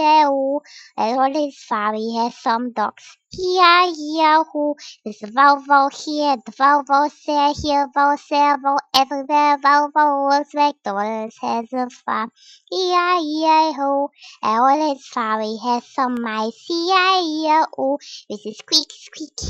E-I-E-I-O. And all his farm has some dogs. E-I-E-I-O. There's a Volvo here, the Volvo there, here, Volvo, everywhere, Volvo was McDonald's has a farm. E-I-E-I-O. And all his farm has some mice. E-I-E-I-O. This is squeaky, squeaky.